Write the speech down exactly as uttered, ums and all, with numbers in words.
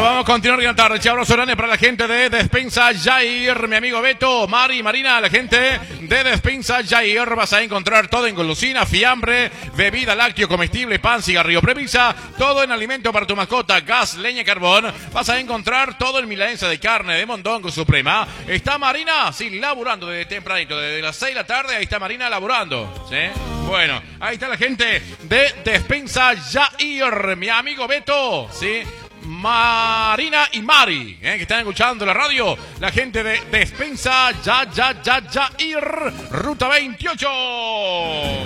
vamos a continuar en la tarde. Chavos Orane para la gente de Despensa Jair, mi amigo Beto, Mari, Marina, la gente de Despensa Jair. Vas a encontrar todo en golosina, fiambre, bebida, lácteo, comestible, pan, cigarrillo, premisa, todo en alimento para tu mascota, gas, leña, carbón. Vas a encontrar todo en milanesa de carne, de mondongo suprema. Está Marina, sí, laburando desde tempranito, desde las seis de la tarde. Ahí está Marina laburando, ¿sí? Bueno, ahí está la gente de Despensa Jair, mi amigo Beto, ¿sí? Marina y Mari, ¿eh? Que están escuchando la radio. La gente de Despensa Ya, Ya, Ya, Jair, Ruta veintiocho.